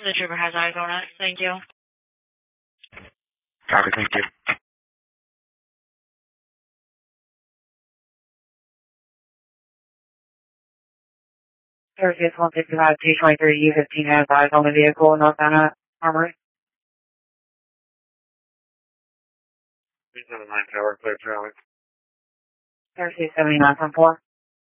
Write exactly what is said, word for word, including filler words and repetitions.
The trooper has eyes on it. Thank you. Copy, thank you. Thursday, one sixty-five, two twenty-three, U fifteen has eyes on the vehicle, northbound Armory. three seven nine Tower, clear trailer. Thursday, seventy-nine from four.